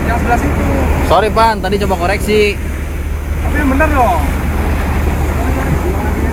yang sebelah situ. Sorry Pan, tadi coba koreksi. Tapi yang bener dong.